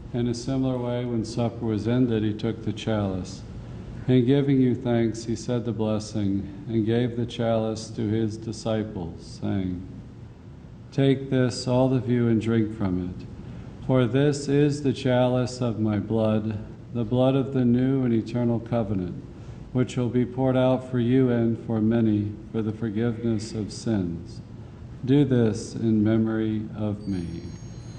In a similar way, when supper was ended, he took the chalice. And giving you thanks, he said the blessing, and gave the chalice to his disciples, saying, "Take this, all of you, and drink from it. For this is the chalice of my blood, the blood of the new and eternal covenant, which will be poured out for you and for many for the forgiveness of sins. Do this in memory of me."